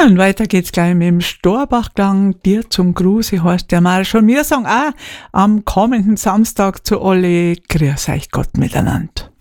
und weiter geht's gleich mit dem Storbachklang. Dir zum Gruße heißt der Marsch. Und wir sagen auch am kommenden Samstag zu alle, grüß euch Gott miteinander.